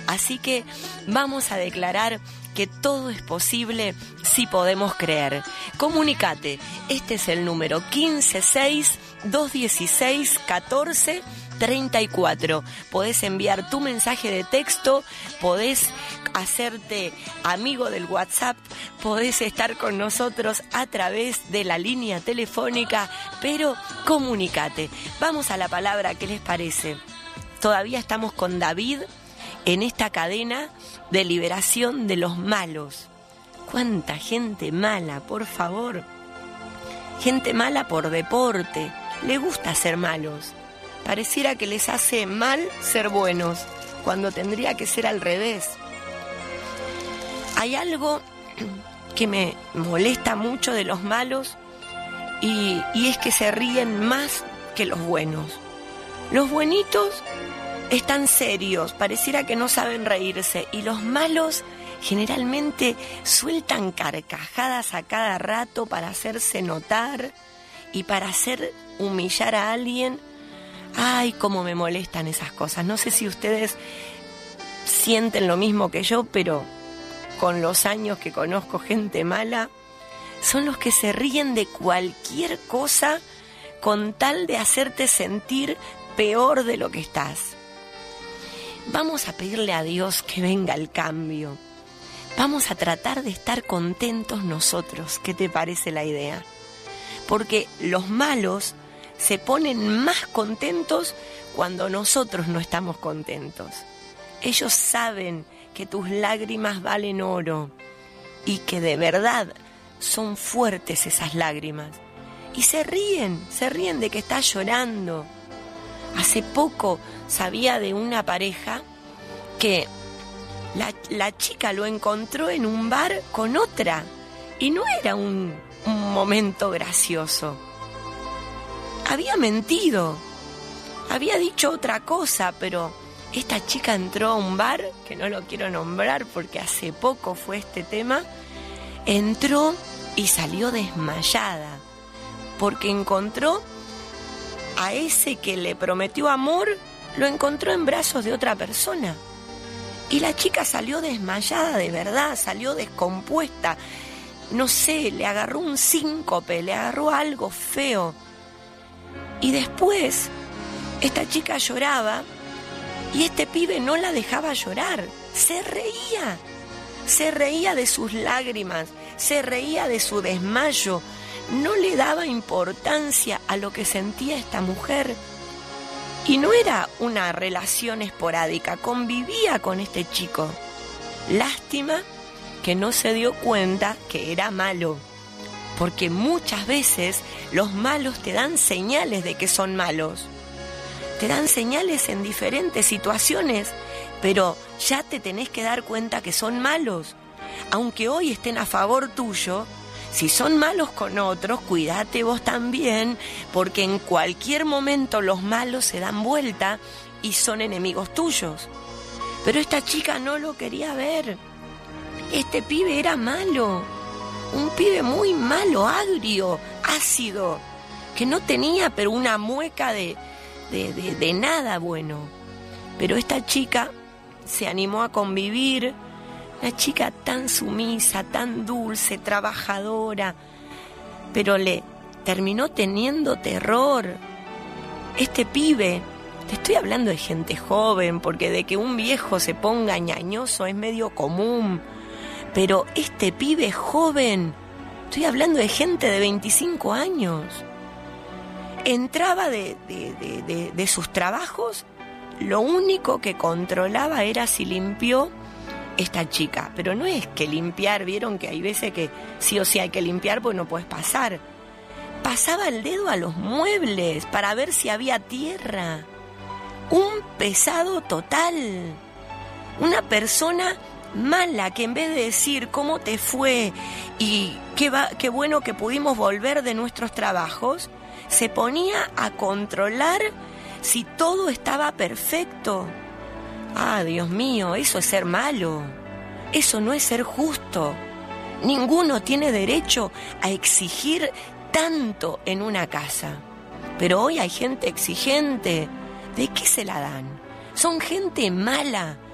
Así que vamos a declarar que todo es posible si podemos creer. Comunicate, este es el número 156-216-1434. Podés enviar tu mensaje de texto, podés hacerte amigo del WhatsApp, podés estar con nosotros a través de la línea telefónica, pero comunicate. Vamos a la palabra, ¿qué les parece? Todavía estamos con David en esta cadena de liberación de los malos. ¿Cuánta gente mala, por favor? Gente mala por deporte, le gusta ser malos. Pareciera que les hace mal ser buenos, cuando tendría que ser al revés. Hay algo que me molesta mucho de los malos y es que se ríen más que los buenos. Los buenitos están serios, pareciera que no saben reírse, y los malos generalmente sueltan carcajadas a cada rato para hacerse notar y para hacer humillar a alguien. Ay, cómo me molestan esas cosas. No sé si ustedes sienten lo mismo que yo, pero con los años que conozco gente mala, son los que se ríen de cualquier cosa con tal de hacerte sentir peor de lo que estás. Vamos a pedirle a Dios que venga el cambio. Vamos a tratar de estar contentos nosotros. ¿Qué te parece la idea? Porque los malos se ponen más contentos cuando nosotros no estamos contentos. Ellos saben que tus lágrimas valen oro y que de verdad son fuertes esas lágrimas. Y se ríen de que estás llorando. Hace poco sabía de una pareja que la chica lo encontró en un bar con otra y no era un momento gracioso. Había mentido, había dicho otra cosa, pero esta chica entró a un bar, que no lo quiero nombrar porque hace poco fue este tema, entró y salió desmayada porque encontró a ese que le prometió amor, lo encontró en brazos de otra persona. Y la chica salió desmayada de verdad, salió descompuesta. No sé, le agarró un síncope, le agarró algo feo. Y después, esta chica lloraba y este pibe no la dejaba llorar. Se reía de sus lágrimas, se reía de su desmayo. No le daba importancia a lo que sentía esta mujer. Y no era una relación esporádica, convivía con este chico. Lástima que no se dio cuenta que era malo, porque muchas veces los malos te dan señales de que son malos. Te dan señales en diferentes situaciones, pero ya te tenés que dar cuenta que son malos. Aunque hoy estén a favor tuyo, si son malos con otros, cuídate vos también, porque en cualquier momento los malos se dan vuelta y son enemigos tuyos. Pero esta chica no lo quería ver. Este pibe era malo, un pibe muy malo, agrio, ácido, que no tenía pero una mueca de nada bueno. Pero esta chica se animó a convivir. Una chica tan sumisa, tan dulce, trabajadora, pero le terminó teniendo terror. Este pibe, te estoy hablando de gente joven, porque de que un viejo se ponga ñañoso es medio común, pero este pibe joven, estoy hablando de gente de 25 años, entraba de sus trabajos, lo único que controlaba era si limpió esta chica, pero no es que limpiar, vieron que hay veces que sí o sí hay que limpiar porque no puedes pasar. Pasaba el dedo a los muebles para ver si había tierra. Un pesado total. Una persona mala que en vez de decir cómo te fue y qué bueno que pudimos volver de nuestros trabajos, se ponía a controlar si todo estaba perfecto. Ah, Dios mío, eso es ser malo. Eso no es ser justo. Ninguno tiene derecho a exigir tanto en una casa. Pero hoy hay gente exigente. ¿De qué se la dan? Son gente mala,